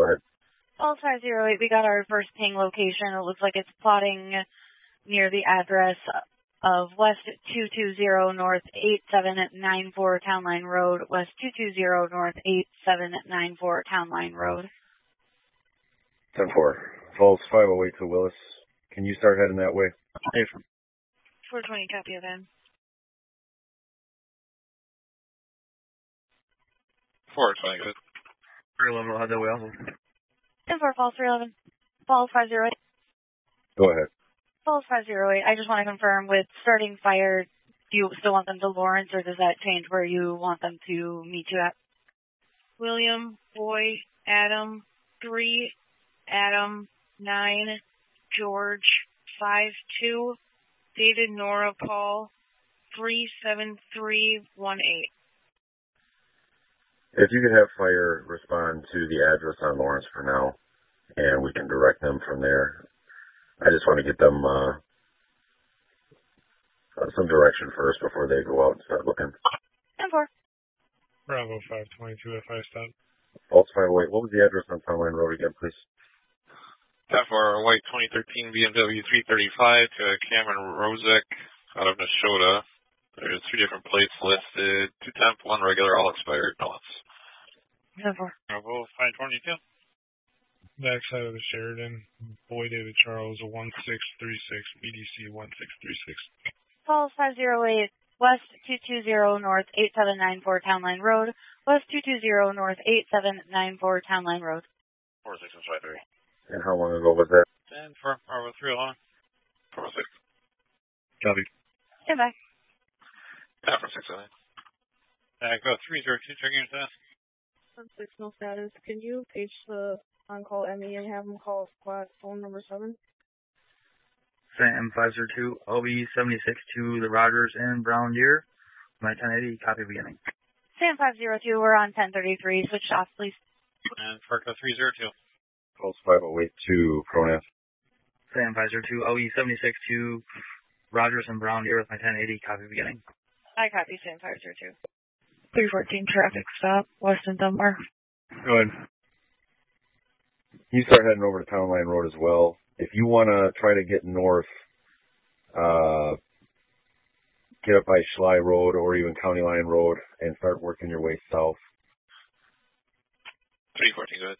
Go ahead. Falls 508, we got our first ping location. It looks like it's plotting near the address of West 220 North 8794 Town Line Road, West 220 North 8794 Town Line Road. 10-4. Falls 508 to Willis. Can you start heading that way? Hey. 420, copy of that. 420, good. 311 will head that way also. 10-4, Falls 311. Falls 508. Go ahead. Falls 508, I just want to confirm with starting fire, do you still want them to Lawrence, or does that change where you want them to meet you at? William, Boy, Adam, 3, Adam, 9, George, 5-2, David, Nora, Paul, 37318. If you could have fire respond to the address on Lawrence for now, and we can direct them from there. I just want to get them some direction first before they go out and start looking. 10-4. Bravo 522 if I stop. Falls 508. What was the address on Town Line Road again, please? 10-4, white 2013 BMW 335 to Cameron Rozek out of Neshota. There's 3 different plates listed. 2 temp, 1 regular, all expired. No lots. 10-4. Bravo 522. Backside of the Sheridan. Boy David Charles 1636, BDC 1636. Falls 508, West 220 North 8794 Town Line Road, West 220 North 8794 Town Line Road. 4653. And how long ago was that? 10-4, Bravo 311. 46. Copy. Stand by. 10-4, 609. Go 302, checking your status. Signal status. Can you page the on-call ME and have them call squad phone number 7? Sam 502, OE 76 to the Rogers and Brown Deer. My 1080, copy beginning. Sam 502, we're on 1033. Switch off, please. And FERCA 302. Falls 508 to Pronas. Sam 502, OE 76 to Rogers and Brown Deer with my 1080, copy beginning. I copy Sam 502. 314 traffic stop, Weston Dunbar. Go ahead. You start heading over to Town Line Road as well. If you want to try to get north, get up by Schley Road or even County Line Road and start working your way south. 314, go ahead.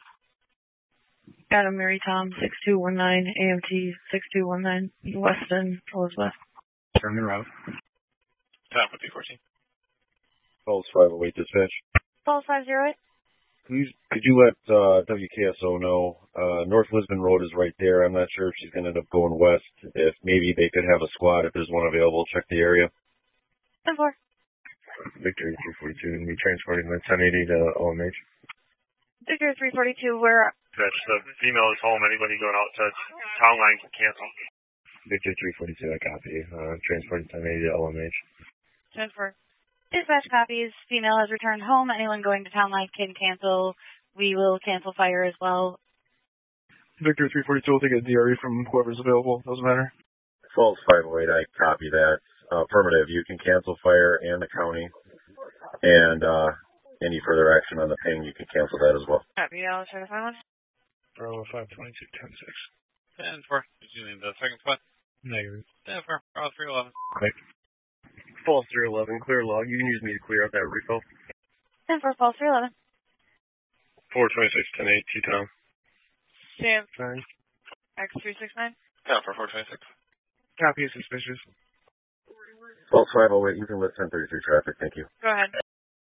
Adam Mary Tom 6219, AMT 6219, Weston, Elizabeth. Turn the route. 10-4, 314. Falls 508 dispatch. Falls 508. Could you let WKSO know? North Lisbon Road is right there. I'm not sure if she's going to end up going west. If maybe they could have a squad if there's one available. Check the area. 10-4. Victory 342, and we transporting the 1080 to OMH. Victory 342, we're... That's the female is home. Anybody going out to Town Line can cancel. Victory 342, I copy. Transporting 1080 to OMH. 10-4. Dispatch copies. Female has returned home. Anyone going to Town Line can cancel. We will cancel fire as well. Victor 342 will take a DRE from whoever's available. Doesn't matter. Falls 508, I copy that. Affirmative. You can cancel fire and the county. And any further action on the ping, you can cancel that as well. Copy, I'll try to find one. Bravo 522, 10-6. 10-4, did you need the second spot? Negative. 10-4, Bravo 311. Quick. Falls 311, clear log. You can use me to clear out that refill. 10-4, Falls 311. 426, 10-8, T-Town. Sam Fine. X369. 10-4, 426. Copy is suspicious. Falls 508, you can list 1033 traffic. Thank you. Go ahead.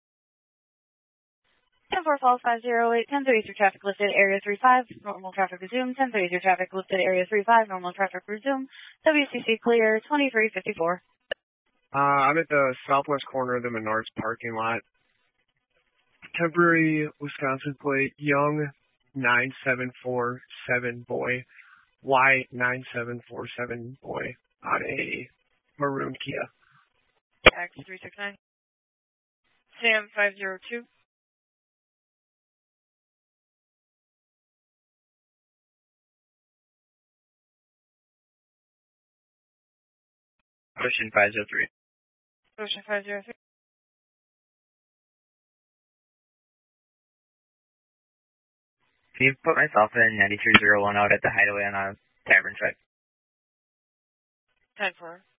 10-4, Falls 508, 1033 traffic listed, area 35, normal traffic resumed, 1033 traffic listed, area 35, normal traffic resumed, WCC clear, 2354. I'm at the southwest corner of the Menards parking lot. Temporary Wisconsin plate, Young 9747 boy, Y9747 boy on a maroon Kia. X369. Sam 502. Question 503. Ocean 503. Can you put myself in 9301 out at the Hideaway on a tavern check? 10-4.